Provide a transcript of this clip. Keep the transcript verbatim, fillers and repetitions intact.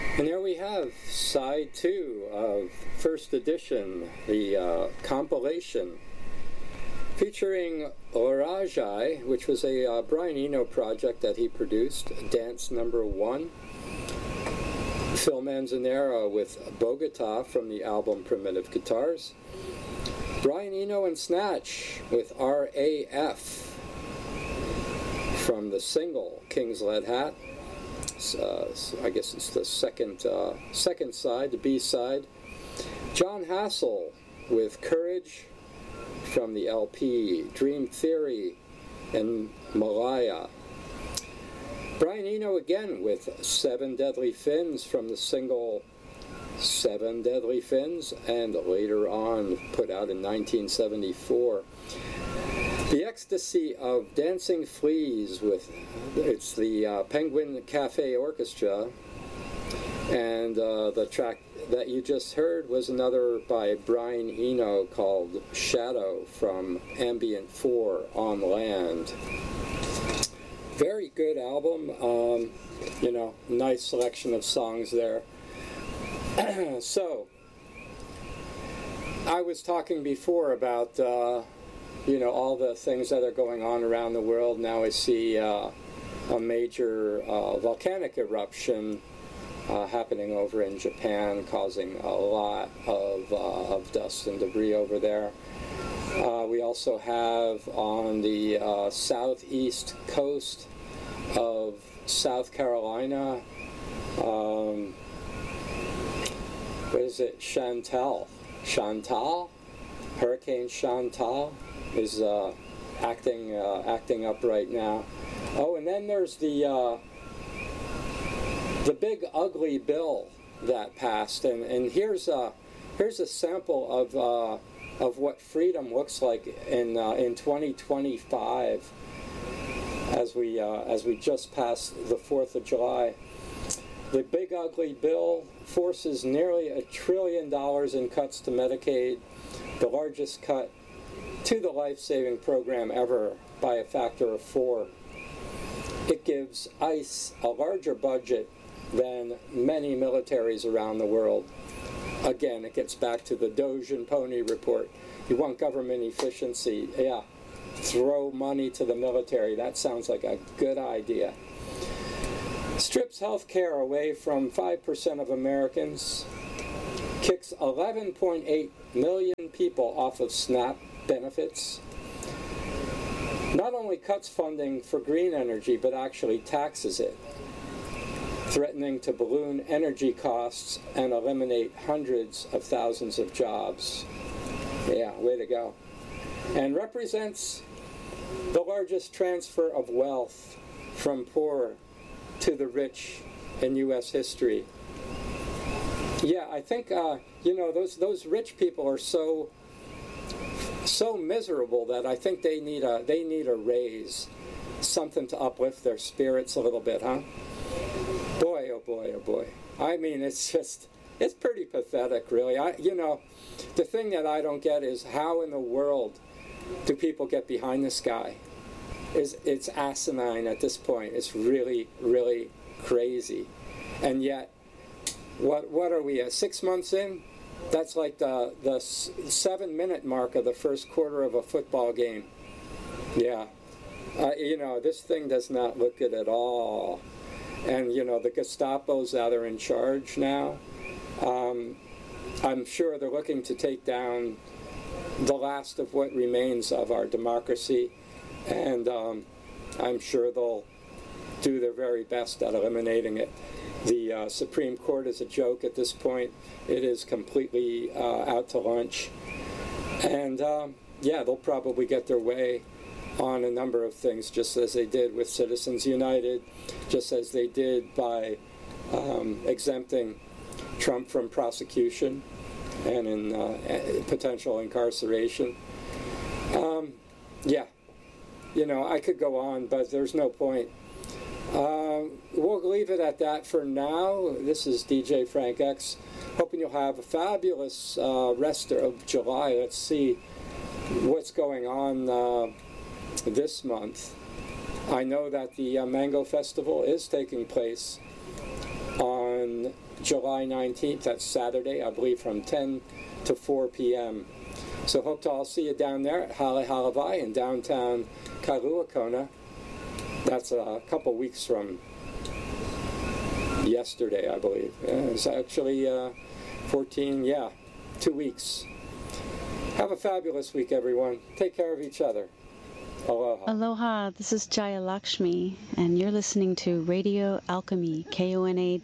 And there we have side two of first edition, the uh, compilation, featuring Orajai, which was a uh, Brian Eno project that he produced, Dance Number One. Phil Manzanera with Bogota from the album Primitive Guitars. Brian Eno and Snatch with R A F from the single King's Lead Hat. Uh, I guess it's the second uh, second side, the B side. John Hassel with Courage from the L P Dream Theory and Malaya. Brian Eno again with Seven Deadly Fins from the single Seven Deadly Fins, and later on put out in nineteen seventy-four. The Ecstasy of Dancing Fleas with, it's the uh, Penguin Cafe Orchestra, and uh, the track that you just heard was another by Brian Eno called Shadow from Ambient four on Land. Very good album, um, you know, nice selection of songs there. So, I was talking before about uh, you know, all the things that are going on around the world. Now I see uh, a major uh, volcanic eruption uh, happening over in Japan, causing a lot of, uh, of dust and debris over there. Uh, we also have on the uh, southeast coast of South Carolina, um, what is it, Chantal? Chantal? Hurricane Chantal is uh, acting uh, acting up right now. Oh, and then there's the uh, the big ugly bill that passed, and and here's a here's a sample of uh, of what freedom looks like in uh, in twenty twenty-five, as we uh, as we just passed the fourth of July. The big ugly bill forces nearly a trillion dollars in cuts to Medicaid, the largest cut to the life-saving program ever by a factor of four. It gives ICE a larger budget than many militaries around the world. Again, it gets back to the Doge and Pony report. You want government efficiency? Yeah, throw money to the military. That sounds like a good idea. Strips health care away from five percent of Americans, kicks eleven point eight million people off of SNAP benefits, not only cuts funding for green energy, but actually taxes it, threatening to balloon energy costs and eliminate hundreds of thousands of jobs. Yeah, way to go. And represents the largest transfer of wealth from poor to the rich in U S history. Yeah, I think, uh, you know, those those rich people are so so miserable that I think they need a they need a raise, something to uplift their spirits a little bit, huh? Boy, oh boy, oh boy. I mean, it's just, it's pretty pathetic, really. I, you know, the thing that I don't get is how in the world do people get behind this guy? Is it's asinine at this point. It's really, really crazy. And yet, what what are we at? Six months in? That's like the the seven minute mark of the first quarter of a football game. Yeah, uh, you know, this thing does not look good at all. And you know, the Gestapo's that are in charge now. Um, I'm sure they're looking to take down the last of what remains of our democracy. And um, I'm sure they'll do their very best at eliminating it. The uh, Supreme Court is a joke at this point. It is completely uh, out to lunch. And um, yeah, they'll probably get their way on a number of things, just as they did with Citizens United, just as they did by um, exempting Trump from prosecution and in uh, potential incarceration. Um, yeah. You know, I could go on, but there's no point. Uh, we'll leave it at that for now. This is D J Frank X. Hoping you'll have a fabulous uh, rest of July. Let's see what's going on uh, this month. I know that the uh, Mango Festival is taking place on July nineteenth. That's Saturday, I believe, from ten to four p.m. So hope to all see you down there at Hale Halavai in downtown Kailua-Kona. That's a couple weeks from yesterday, I believe. Yeah, it's actually uh, fourteen, yeah, two weeks. Have a fabulous week, everyone. Take care of each other. Aloha. Aloha, this is Jaya Lakshmi, and you're listening to Radio Alchemy, K O N A